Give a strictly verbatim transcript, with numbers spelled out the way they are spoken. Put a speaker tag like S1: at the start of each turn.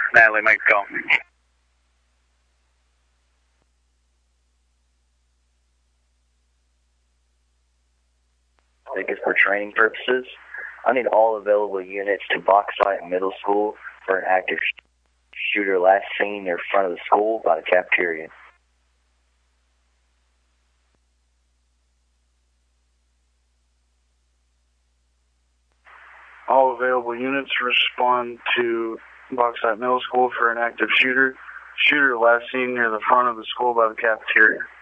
S1: Natalie, make a call.
S2: Because for training purposes, I need all available units to Bauxite Middle School for an active sh shooter last seen near front of the school by the cafeteria.
S3: All available units respond to Bauxite Middle School for an active shooter. Shooter last seen near the front of the school by the cafeteria.